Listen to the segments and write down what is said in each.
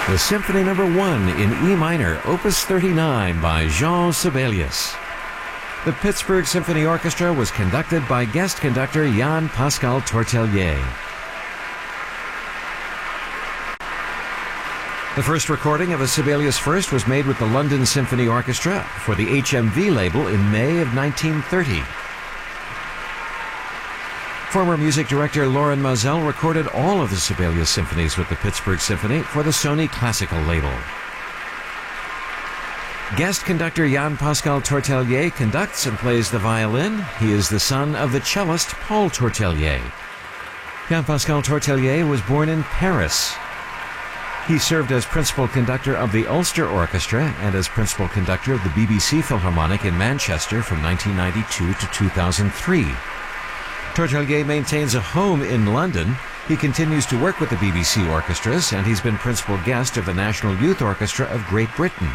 The Symphony No. 1 in E minor, Opus 39 by Jean Sibelius. The Pittsburgh Symphony Orchestra was conducted by guest conductor Jan-Pascal Tortelier. The first recording of a Sibelius First was made with the London Symphony Orchestra for the HMV label in May of 1930. Former music director Loren Mazel recorded all of the Sibelius symphonies with the Pittsburgh Symphony for the Sony Classical label. Guest conductor Jan-Pascal Tortelier conducts and plays the violin. He is the son of the cellist Paul Tortelier. Jan-Pascal Tortelier was born in Paris. He served as principal conductor of the Ulster Orchestra and as principal conductor of the BBC Philharmonic in Manchester from 1992 to 2003. Tortelier maintains a home in London. He continues to work with the BBC orchestras, and he's been principal guest of the National Youth Orchestra of Great Britain.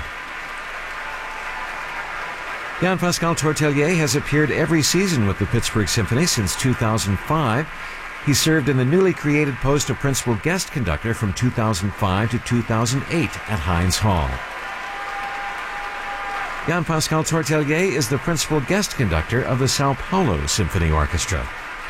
Jan-Pascal Tortelier has appeared every season with the Pittsburgh Symphony since 2005. He served in the newly created post of principal guest conductor from 2005 to 2008 at Heinz Hall. Jan-Pascal Tortelier is the principal guest conductor of the Sao Paulo Symphony Orchestra.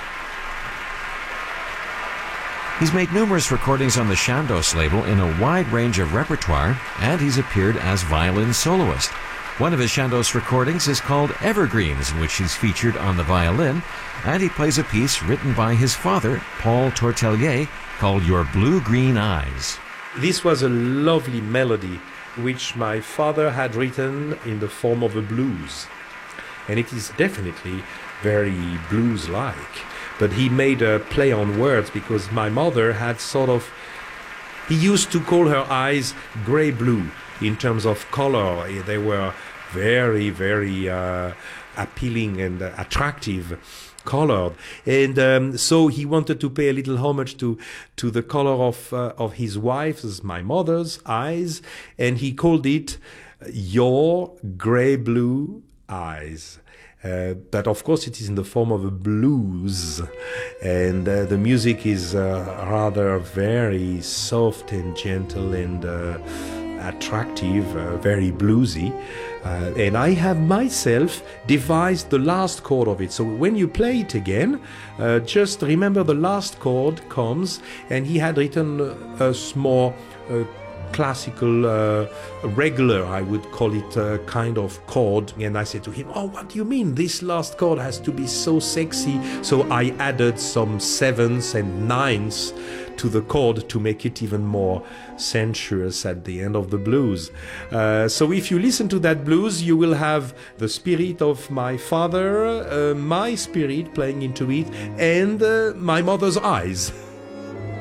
He's made numerous recordings on the Chandos label in a wide range of repertoire, and he's appeared as violin soloist. One of his Chandos recordings is called Evergreens, in which he's featured on the violin, and he plays a piece written by his father, Paul Tortelier, called Your Blue-Green Eyes. This was a lovely melody which my father had written in the form of a blues. And it is definitely very blues-like. But he made a play on words because my mother had he used to call her eyes grey-blue in terms of color. They were very, very appealing and attractive colored. And so he wanted to pay a little homage to the color of his wife's, my mother's, eyes. And he called it Your Grey-Blue Eyes. But of course it is in the form of a blues, and the music is rather very soft and gentle and attractive, very bluesy. And I have myself devised the last chord of it. So when you play it again, just remember the last chord comes, and he had written a small classical, regular, I would call it, kind of chord. And I said to him, oh, what do you mean? This last chord has to be so sexy. So I added some sevenths and ninths to the chord to make it even more sensuous at the end of the blues. So if you listen to that blues, you will have the spirit of my father, my spirit playing into it, and my mother's eyes.